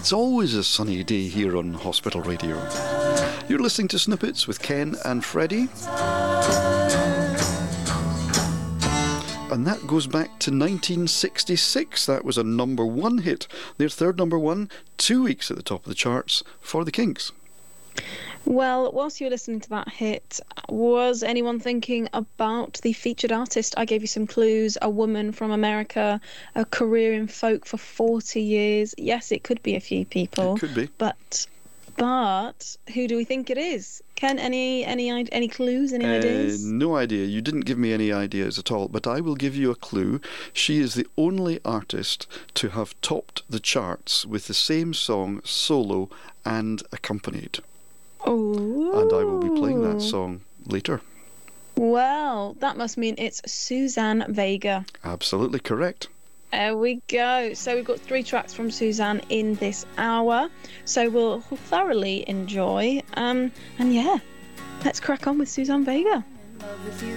It's always a sunny day here on Hospital Radio. You're listening to Snippets with Ken and Freddie. And that goes back to 1966. That was a number one hit. Their third number one, 2 weeks at the top of the charts for the Kinks. Well, whilst you were listening to that hit, was anyone thinking about the featured artist? I gave you some clues. A woman from America, a career in folk for 40 years. Yes, it could be a few people. It could be. But who do we think it is? Ken, any clues, any ideas? No idea. You didn't give me any ideas at all, but I will give you a clue. She is the only artist to have topped the charts with the same song solo and accompanied. Oh. And I will be playing that song later. Well, that must mean it's Suzanne Vega. Absolutely correct. There we go. So we've got 3 tracks from Suzanne in this hour. So we'll thoroughly enjoy. And yeah, let's crack on with Suzanne Vega.